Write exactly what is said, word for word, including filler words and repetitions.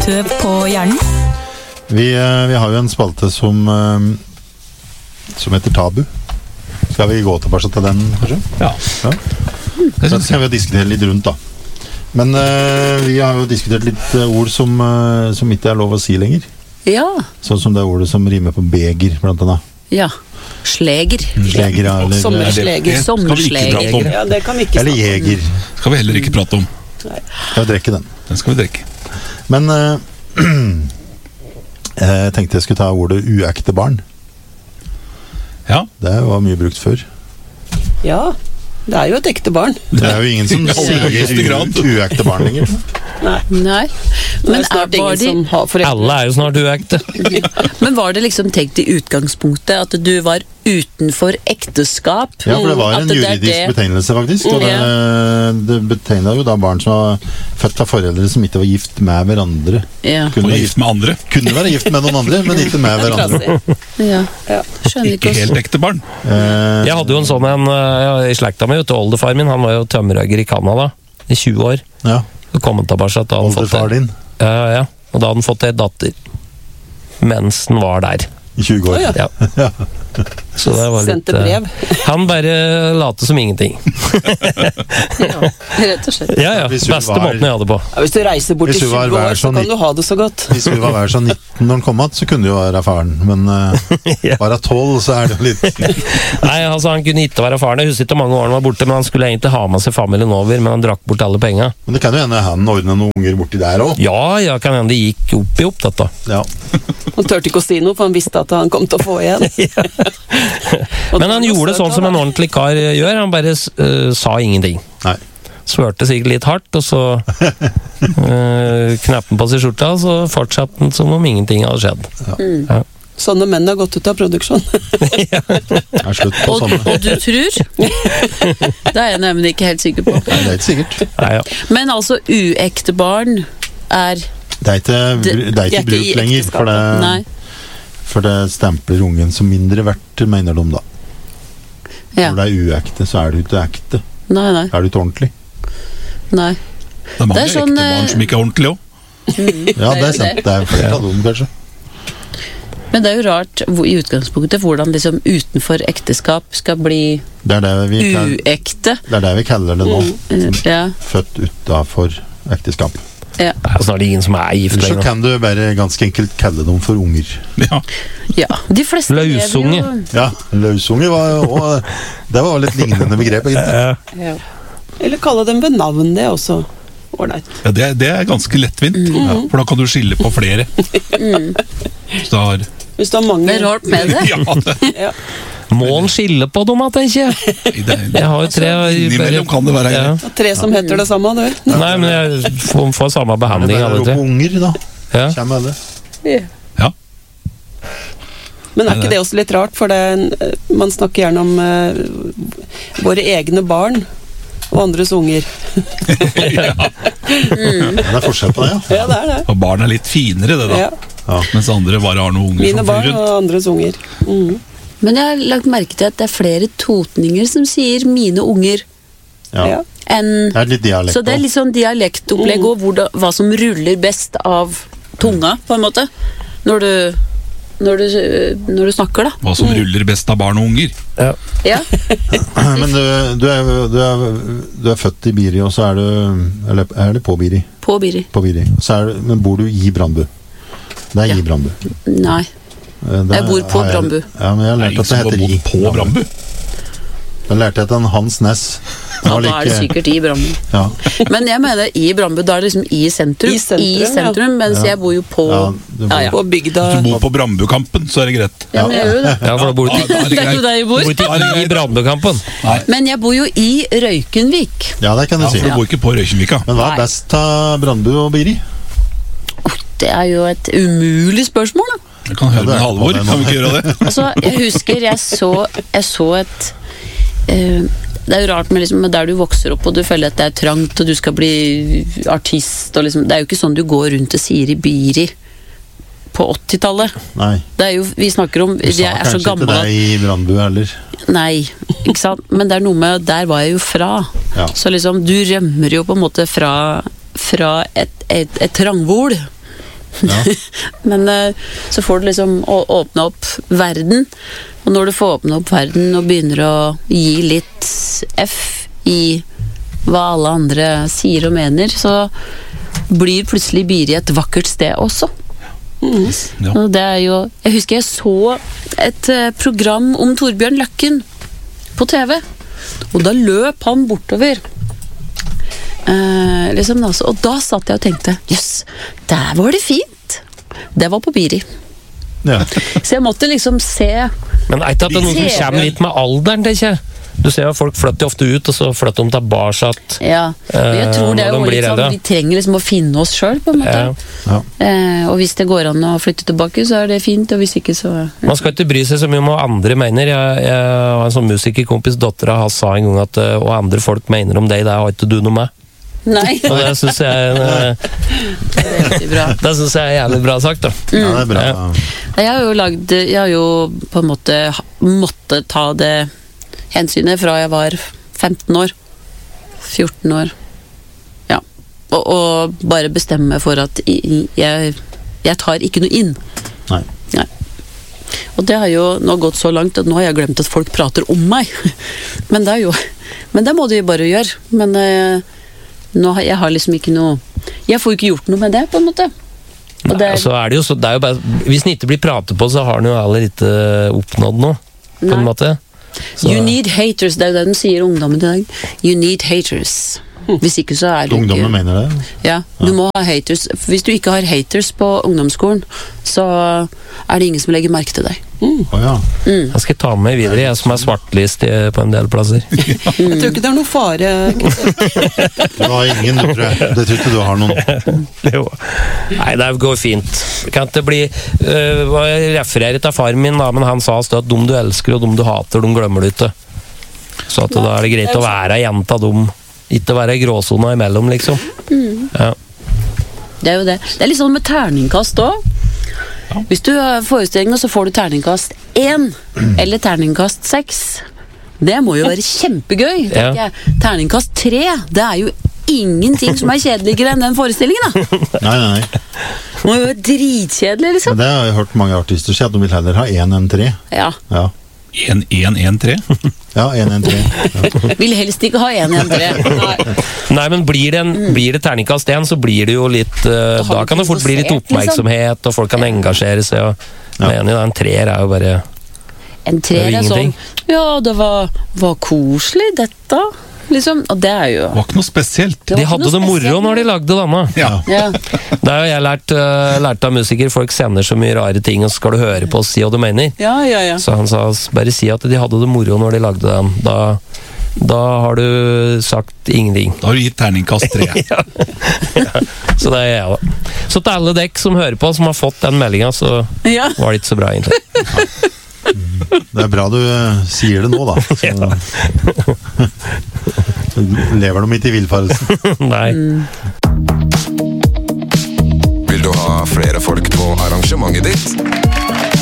støv på hjernen? Vi, vi har jo en spalte som, som heter Tabu. Skal vi gå tilbake til den, kanskje? Ja. Ja. Så skal vi diskutere litt rundt, da. Men uh, vi har jo diskutert litt uh, ord som, uh, som ikke er lov å si lenger. Ja. Sånn som det ordet som rimer på beger, blant annet. Ja. Sleger. Sleger, ja. Eller, Sommersleger. Sommersleger. Ja, det kan vi ikke eller jeger. Skal vi heller ikke prate om. Nei. Skal vi drikke den? Den skal vi drikke. Men uh, jeg tenkte jeg skulle ta ordet uekte barn. Ja. Det var mye brukt før. Ja. Det er jo et ekte barn. Det er jo ingen som sier uekte barn lenger. Nei. Nei. Men er, var de... Alle er jo snart uekte. Men var det liksom tenkt i utgangspunktet at du var utenfor ekteskap? Ja, for det var en det juridisk det... betegnelse, faktisk. Og det, det betegnet jo da barn som var født av foreldre som ikke var gift med hverandre. Ja. Kunne, være gift med andre. kunne være gift med noen andre, men ikke med hverandre. Ja. Ja. Ikke, ikke helt ekte barn. Eh, Jeg hadde jo en sånn en i slekta mi, oldefar min, han var jo tømmerhugger i Canada i tjue år. Ja. Så kom han tilbake at han oldefar din? Ja, ja. Og da hadde han fått en datter. Mens den var der. I tjue år? Oh, ja. Ja. Så det var litt, sendte brev. Han bare late som ingenting. Ja, rett og slett. Ja, ja. Beste var, måten jeg hadde på. Ja, hvis du reiser bort i tjue år, så kan du ha det så godt. Hvis vi var hver sånn nitten når han kom at, så kunne det jo være faren. Men uh, ja. Bare tolv, så er det jo litt... Nei, altså han kunne ikke være faren. Jeg husker ikke hvor mange år han var borte, men han skulle egentlig ha med seg familien over, men han drakk bort alle penger. Men det kan jo hende han ordnet noen unger borti der også. Ja, ja, kan hende det gikk opp i opp, dette. Ja. Han tørte ikke å si noe, for han visste at han kom til å få igjen. Ja. Men han gjorde sånn som en ordentlig kar gjør. Han bare uh, sa ingenting. Nei. Svørte sikkert litt hardt, og så uh, knapp han på seg skjorta, og så fortsatte han som om ingenting hadde skjedd. Ja. Mm. Ja. Sånne menn har gått ut av produksjon. Ja. Er slutt på og, sånne. og du tror? Det er jeg nemlig ikke helt sikker på. Nei, det er ikke sikkert. Nei, ja. Men altså, uekte barn er... Det er ikke, det, det er ikke de bruk lenger, for det... Nei. For det stempler ungen som mindre verdt, mener de da. Ja. Når det er uekte, så er det ikke ekte. Nei, nei. Er det ikke ordentlig? Nei. Det er mange det er sånn, ekte barn som ikke er ordentlig også. Mm, ja, det er sant. Det er flere av dem, kanskje. Men det er jo rart i utgangspunktet hvordan liksom utenfor ekteskap skal bli det er det vi kan, uekte. Det er det vi kaller det nå. Mm, ja. Født utenfor ekteskap. Ja. Det er jo snart ingen som er gift Så lenger. kan du bare ganske enkelt kalle dem for unger. Ja. Ja, de fleste Løsunge. lever jo... Ja, løsunge var jo det var litt lignende begrep, egentlig. Ja. Eller kalle dem ved navn, det er også ordentlig. Ja, det, det er ganske lettvint, Mm. ja, for da kan du skille på flere. Mm. Så det har... Hvis du har mange... Det er rart med det. Ja, det... Ja. Må han skille på dem, at jeg ikke? Jeg har jo tre... Innimellom kan det være greit. Ja. Tre som heter det samme, du. Nei, men jeg får, får samme behandling av det. alle tre. Unger, da. Ja. Kommer alle. Ja. Ja. Men er ikke det også litt rart, for det, man snakker gjerne om uh, våre egne barn og andres unger. Ja. Mm. Det er forskjell på det, ja. Ja, det er det. Og barn er litt finere, det da. Ja. Ja. Mens andre bare har noen unger Mine som barn flyr rundt. og andres unger. Mm. Men jeg har lagt merke til at det er flere totninger som sier mine unger. Ja. Ja. En, Det er litt dialekt. så det er litt sånn dialektopplegg og hvor det, hva som ruller best av tunga, på en måte. Når du, når du, når du snakker, da. Hva som ruller best av barn og unger. Ja. Ja. Men du, du, er, du, er, du er født i Biri, og så er du Eller er det på Biri? På Biri. På Biri. Så er du, men bor du i Brandbu? Det er Ja. i Brandbu. Nei. Det Jeg bor på har jeg- Brandbu. Ja, men jeg har Det er lært ingen at det som har heter bodd i. på Brandbu. Jeg lærte at en Hans Ness Ja, da er det sikkert i Brandbu. Ja. Men jeg mener i Brandbu, da er det liksom i sentrum. I sentrum, sentrum ja. mens Ja. jeg bor jo på Ja, du bor- ja, ja. På bygda. Hvis du bor på Brandbukampen, så er det greit. Ja, men jeg gjør jo det. Ja, for da bor du Ja, da er Det er jo der jeg bor. bor ikke i Brandbukampen. Nei, Men jeg bor jo i Røykenvik. Ja, det kan du ja, si. for du bor ikke på Røykjenvika. Men hva Nei. er best av Brandbu og Biri? Det er jo et umulig spørsmål, da. Jeg kan høre Ja, det med er- Halvor, kan vi ikke gjøre det? Altså, jeg husker jeg så, jeg så et eh, Det er jo rart med liksom, der du vokser opp og du føler at det er trangt og du skal bli artist og liksom, det er jo ikke sånn du går rundt og sier i Biri på åttitallet. Nei. Det er jo, vi snakker om Du Jeg sa er så kanskje gammel ikke at deg i Brandbu heller. Nei, ikke sant? Men det er noe med der var jeg jo fra. Ja. Så liksom, du rømmer jo på en måte fra, fra et, et, et trangvol Ja. Men eh, så får du liksom å åpne opp verden, og når du får åpne opp verden og begynner å gi litt F i hva alle andre sier og mener, så blir plutselig Biri et vakkert sted også. Mm. Ja. Og det er jo, jeg husker jeg så et eh, program om Torbjørn Løkken på T V, og da løp han bortover. Eh, liksom, altså, og da satt jeg og tenkte, jøss, der var det fint. Det var på Biri. Ja. Så jeg måtte liksom se. Men er ikke at det er noe som kommer litt med alderen, tenker jeg? Du ser jo folk flytter ofte ut, og så flytter de tilbake. Ja, men jeg tror det er når de jo blir litt sånn, eldre. vi trenger liksom å finne oss selv på en måte. Ja. Ja. Eh, og hvis det går an å flytte tilbake, så er det fint, og hvis ikke, så... Man skal ikke bry seg så mye om hva andre mener. Jeg, jeg har en sånn musikerkompis, dattera, har sa en gang at eh, hva andre folk mener om deg, det har ikke du noe med. Nei, Og det synes jeg er en, det er veldig bra. det synes jeg er jævlig bra sagt, da. Ja, det er bra. Ja. Jeg har jo lagd, jeg har jo på en måte måtte ta det hensynet fra jeg var femten år, fjorten år, ja, og, og bare bestemme meg for at jeg, jeg tar ikke noe inn. Nei. Nei. Og det har jo nå gått så langt at nå har jeg glemt at folk prater om meg. Men det er jo, men det må de jo bare gjøre. Men eh, nå har jeg har liksom ikke noe, jeg får jo ikke gjort noe med det på en måte. Og det Nei, er, så er det jo så, det er jo bare, hvis den ikke blir pratet på, så har den jo heller ikke oppnådd noe, på en Nei. måte. Så, you need haters, det er jo det den sier ungdommen i dag. You need haters. Hvis ikke så er du Ungdommen ikke... mener det. Ja, du må ha haters. Hvis du ikke har haters på ungdomsskolen, så er det ingen som legger merke til deg. Å ja. jeg skal ta med meg videre, jeg som er svartlist i- på en del plasser. Jeg tror ikke det er noe fare. Du har ingen, du tror jeg. Det tror ikke du har noen. Jo. Nei, det går fint. Kan ikke bli øh, Jeg refererer til faren min, da, men han sa at de du elsker og de du hater, de glemmer du ikke. Så at da er det greit å være igjen av dem. Ikke være i gråsona imellom, liksom. Ja. Det er jo det. Det er litt sånn med terningkast også. Hvis du har forestillinger, så får du terningkast én eller terningkast seks. Det må jo være kjempegøy, tenker Ja. jeg. Terningkast tre, det er jo ingenting som er kjedeligere enn den forestillingen, da. Nei, nei, nei. Det må jo være dritkjedelig, liksom. Men det har jeg hørt mange artister si, at de vil heller ha én enn tre. Ja. Ja, en en en tre. ja én enn tre. Ja. Vil helst ikke ha én enn tre. Nei. Nei, men blir det, en, blir det terningkast én, så blir det jo litt øh, Da har Da du kan det fort bli litt provosert, liksom. oppmerksomhet, og folk kan engasjere seg. Og, Ja. jeg er enig, da, en treer er jo bare En treer Det er er jo sånn ingenting. Ja, det var, var koselig, dette. Liksom. Og det er jo Det var ikke noe spesielt. Det var De ikke hadde noe det moro spesielt. når de lagde denne. Ja. Ja. Det har jo jeg lært, øh, lært av musikere. Folk sender så mye rare ting, og så skal du høre på og si hva du mener. ja, ja, ja. Så han sa bare si at de hadde det moro når de lagde den. Da, da har du sagt ingenting. Da har du gitt terningkast tre. Ja. Ja. Så det er jeg, da. Så til alle dekk som hører på, som har fått den meldinga, så ja. var det ikke så bra, egentlig. Det er bra du eh, sier det nå, da. Så, så lever de ikke i villfarelsen. Nei. Vil du ha flere folk på arrangementet ditt?